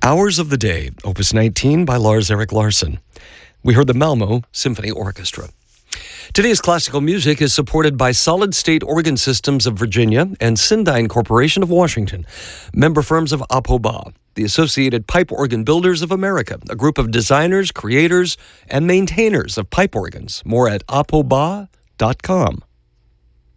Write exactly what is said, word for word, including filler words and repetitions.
Hours of the Day, Opus nineteen by Lars Erik Larsson. We heard the Malmo Symphony Orchestra. Today's classical music is supported by Solid State Organ Systems of Virginia and Syndyne Corporation of Washington, member firms of APOBA, the Associated Pipe Organ Builders of America, a group of designers, creators, and maintainers of pipe organs. More at apoba dot com.